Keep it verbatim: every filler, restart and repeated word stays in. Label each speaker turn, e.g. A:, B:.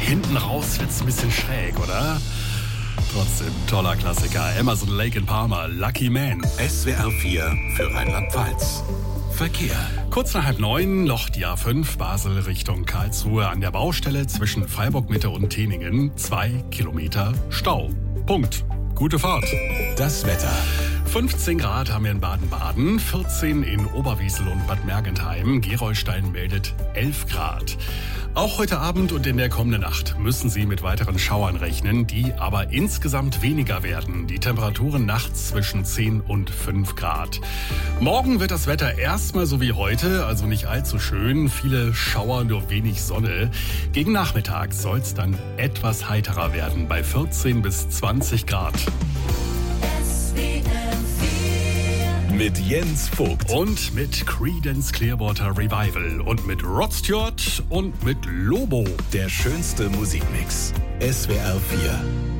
A: Hinten raus wird's ein bisschen schräg, oder? Trotzdem, toller Klassiker. Emerson, Lake and Palmer, Lucky Man.
B: S W R vier für Rheinland-Pfalz. Verkehr.
A: Kurz nach halb neun, noch die A fünf, Basel Richtung Karlsruhe an der Baustelle zwischen Freiburg-Mitte und Teningen. Zwei Kilometer Stau. Punkt. Gute Fahrt.
B: Das Wetter.
A: fünfzehn Grad haben wir in Baden-Baden, vierzehn in Oberwiesel und Bad Mergentheim. Gerolstein meldet elf Grad. Auch heute Abend und in der kommenden Nacht müssen Sie mit weiteren Schauern rechnen, die aber insgesamt weniger werden. Die Temperaturen nachts zwischen zehn und fünf Grad. Morgen wird das Wetter erstmal so wie heute, also nicht allzu schön. Viele Schauer, nur wenig Sonne. Gegen Nachmittag soll es dann etwas heiterer werden, bei vierzehn bis zwanzig Grad.
B: Mit Jens Vogt.
A: Und mit Creedence Clearwater Revival. Und mit Rod Stewart und mit Lobo.
B: Der schönste Musikmix. S W R vier.